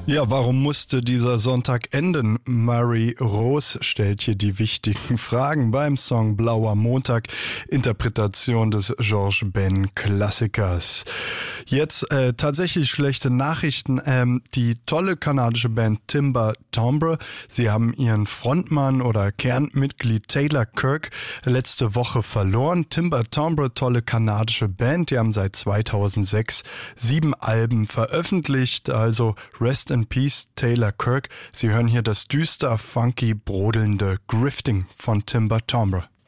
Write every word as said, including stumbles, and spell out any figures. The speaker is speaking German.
Ja, warum musste dieser Sonntag enden? Mary Rose stellt hier die wichtigen Fragen beim Song Blauer Montag, Interpretation des George Ben Klassikers. Jetzt äh, tatsächlich schlechte Nachrichten. Ähm, die tolle kanadische Band Timber Timbre, sie haben ihren Frontmann oder Kernmitglied Taylor Kirk letzte Woche verloren. Timber Timbre, tolle kanadische Band, die haben seit zweitausendsechs sieben Alben veröffentlicht, also Rest in Peace, Taylor Kirk. Sie hören hier das düster, funky, brodelnde Grifting von Timber Timbre.